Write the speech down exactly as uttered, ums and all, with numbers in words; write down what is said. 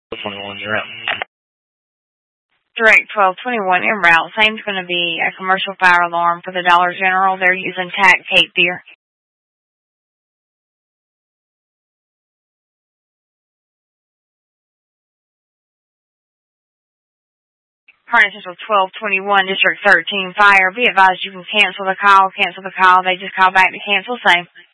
twenty-one, you're out. Direct twelve twenty-one en route. Same's going to be a commercial fire alarm for the Dollar General. They're using TAC Cape Fear. Harness Central twelve twenty-one, District thirteen Fire. Be advised you can cancel the call, cancel the call. They just call back to cancel. Same.